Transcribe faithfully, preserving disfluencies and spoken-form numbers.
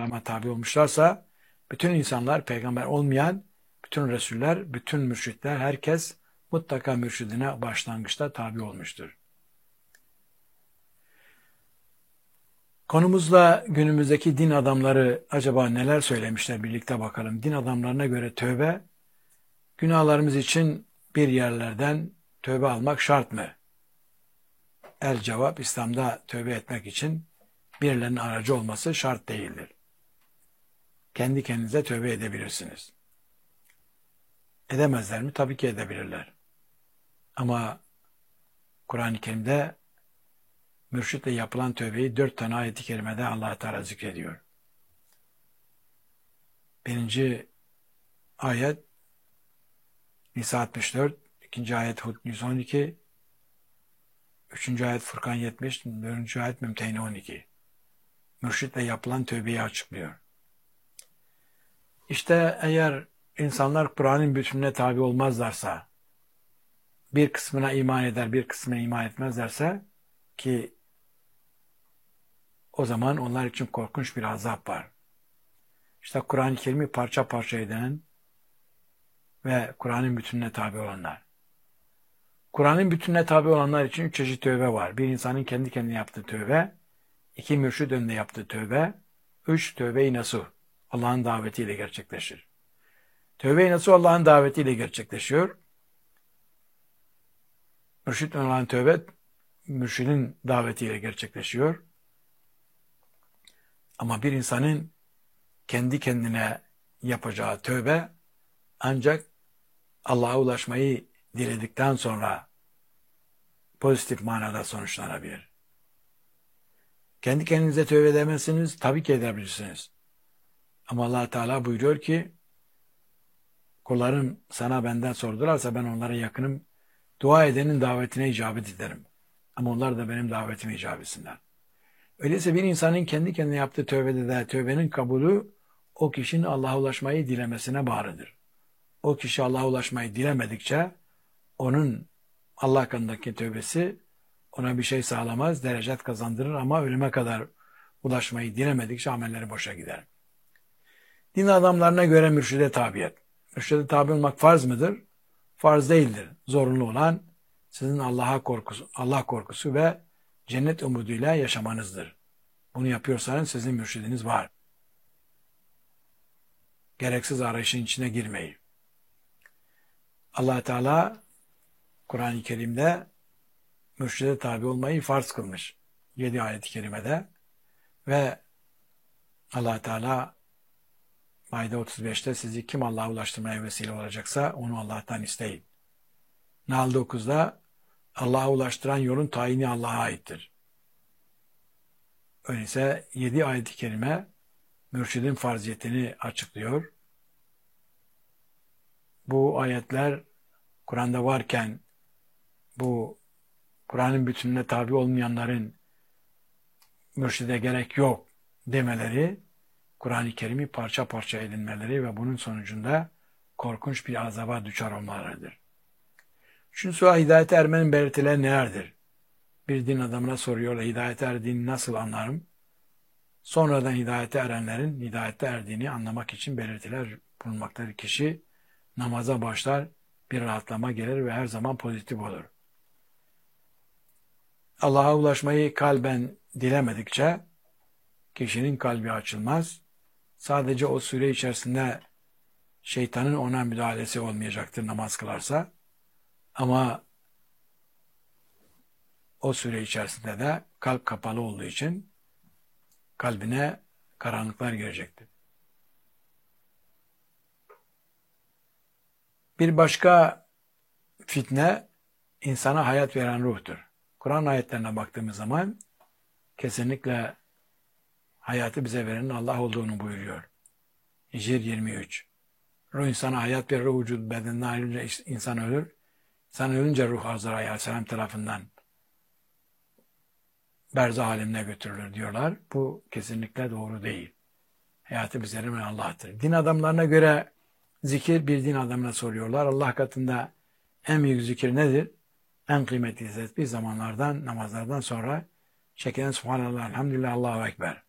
Aleyhisselam'a tabi olmuşlarsa, bütün insanlar, peygamber olmayan, bütün Resuller, bütün mürşitler, herkes mutlaka mürşidine başlangıçta tabi olmuştur. Konumuzla günümüzdeki din adamları acaba neler söylemişler, birlikte bakalım. Din adamlarına göre tövbe, günahlarımız için bir yerlerden tövbe almak şart mı? El cevap, İslam'da tövbe etmek için birilerinin aracı olması şart değildir. Kendi kendinize tövbe edebilirsiniz. Edemezler mi? Tabii ki edebilirler. Ama Kur'an-ı Kerim'de mürşitle yapılan tövbeyi dört tane ayet-i kerimede Allah Teala zikrediyor. Birinci ayet Nisa altmış dört, ikinci ayet Hud yüz on iki, üçüncü ayet Furkan yetmiş, dördüncü ayet Mümtehine on iki. Mürşitle yapılan tövbeyi açıklıyor. İşte eğer insanlar Kur'an'ın bütününe tabi olmazlarsa, bir kısmına iman eder, bir kısmına iman etmezlerse, ki o zaman onlar için korkunç bir azap var. İşte Kur'an-ı Kerim'i parça parça eden ve Kur'an'ın bütününe tabi olanlar. Kur'an'ın bütününe tabi olanlar için üç çeşit tövbe var. Bir insanın kendi kendine yaptığı tövbe, iki mürşid önünde yaptığı tövbe, üç tövbe-i nasuh, Allah'ın davetiyle gerçekleşir. Tövbe-i nasuh Allah'ın davetiyle gerçekleşiyor. Mürşid olan tövbe, mürşidin davetiyle gerçekleşiyor. Ama bir insanın kendi kendine yapacağı tövbe ancak Allah'a ulaşmayı diledikten sonra pozitif manada sonuçlanabilir. Kendi kendinize tövbe edemezsiniz, tabii ki edebilirsiniz. Ama Allah Teala buyuruyor ki, kullarım sana benden sordularsa ben onlara yakınım, dua edenin davetine icabet ederim. Ama onlar da benim davetime icabet etsinler. Öyleyse bir insanın kendi kendine yaptığı tövbede de tövbenin kabulü o kişinin Allah'a ulaşmayı dilemesine bağlıdır. O kişi Allah'a ulaşmayı dilemedikçe onun Allah hakkındaki tövbesi ona bir şey sağlamaz, derecet kazandırır ama ölüme kadar ulaşmayı dilemedikçe amelleri boşa gider. Din adamlarına göre mürşide tabiyet. Mürşide tabi olmak farz mıdır? Farz değildir. Zorunlu olan sizin Allah'a korkusu, Allah korkusu ve cennet umuduyla yaşamanızdır. Bunu yapıyorsanız sizin mürşidiniz var. Gereksiz arayışın içine girmeyin. Allah Teala Kur'an-ı Kerim'de mürşide tabi olmayı farz kılmış. Yedi ayet-i kerimede ve Allah Teala Maide otuz beşte sizi kim Allah'a ulaştırmaya vesile olacaksa onu Allah'tan isteyin. Nahl dokuzda Allah'a ulaştıran yolun tayini Allah'a aittir. Öyleyse yedi ayet-i kerime mürşidin farziyetini açıklıyor. Bu ayetler Kur'an'da varken bu Kur'an'ın bütününe tabi olmayanların mürşide gerek yok demeleri, Kur'an-ı Kerim'i parça parça edinmeleri ve bunun sonucunda korkunç bir azaba düçar olmalarıdır. Üçüncü soru, hidayete ermenin belirtileri nelerdir? Bir din adamına soruyorlar, hidayete erdiğini nasıl anlarım? Sonradan hidayete erenlerin hidayete erdiğini anlamak için belirtiler bulunmaktadır. Kişi namaza başlar, bir rahatlama gelir ve her zaman pozitif olur. Allah'a ulaşmayı kalben dilemedikçe kişinin kalbi açılmaz. Sadece o süre içerisinde şeytanın ona müdahalesi olmayacaktır namaz kılarsa. Ama o süre içerisinde de kalp kapalı olduğu için kalbine karanlıklar girecektir. Bir başka fitne insana hayat veren ruhtur. Kur'an ayetlerine baktığımız zaman kesinlikle hayatı bize verenin Allah olduğunu buyuruyor. Hicr yirmi üç. Ruh insana hayat verir, ruh vücut bedeninden ayrılınca insan ölür. İnsan ölünce ruh Azrail Aleyhisselam tarafından berzah alemine götürülür diyorlar. Bu kesinlikle doğru değil. Hayatı bize veren Allah'tır. Din adamlarına göre zikir, bir din adamına soruyorlar. Allah katında en büyük zikir nedir? En kıymetli tesbih zamanlardan, namazlardan sonra çekilen Subhanallah, Elhamdülillah, Allahu Ekber.